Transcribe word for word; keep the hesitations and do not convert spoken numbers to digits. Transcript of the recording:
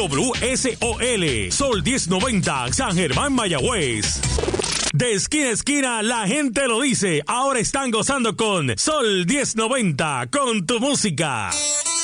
W S O L, Sol diez noventa, San Germán, Mayagüez. De esquina a esquina, la gente lo dice. Ahora están gozando con Sol diez noventa, con tu música.